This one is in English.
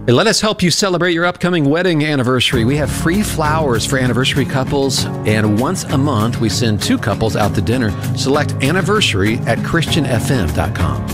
Hey, let us help you celebrate your upcoming wedding anniversary. We have free flowers for anniversary couples, and once a month we send 2 couples out to dinner. Select anniversary at christianfm.com.